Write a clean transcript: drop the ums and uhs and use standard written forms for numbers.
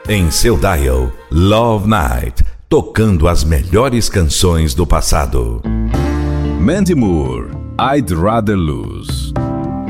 Em seu dial, Love Night, tocando as melhores canções do passado. Mandy Moore, I'd Rather Lose.